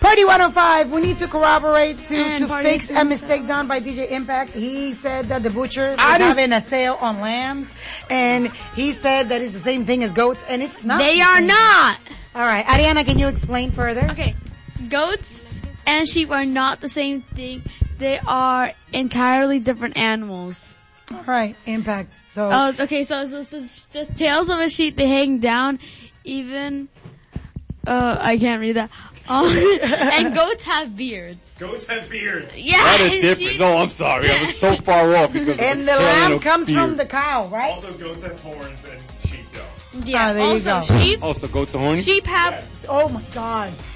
Party 105, we need to corroborate to Party fix a mistake done by DJ Impact. He said that the butcher is having a sale on lambs, and he said that it's the same thing as goats, and it's not. They are not. All right, Ariana, can you explain further? Okay, goats and sheep are not the same thing. They are entirely different animals. All right, Impact. So. Oh, okay. So it's just tails of a sheep. They hang down. Even. I can't read that. And goats have beards. Goats have beards. Yeah. What a difference. Oh, I'm sorry. I was so far off because. And the lamb comes from the cow, right? Also, goats have horns and sheep don't. Yeah. There you also, go. sheep. Also, goats are horny. Sheep have. Yes. Oh my God.